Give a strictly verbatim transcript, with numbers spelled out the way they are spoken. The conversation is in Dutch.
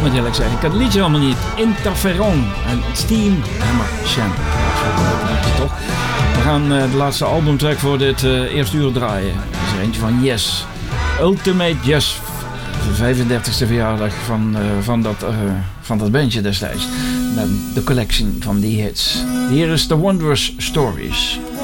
moet eerlijk zeggen. Ik had het liedje allemaal niet. Interferon en Steam Hammer Shan. Toch? We gaan uh, de laatste albumtrack voor dit uh, eerste uur draaien. Dat is er eentje van Yes. Ultimate Yes. De vijfendertigste verjaardag van, uh, van, dat, uh, van dat bandje destijds. De collection van die hits. Hier is The Wondrous Stories.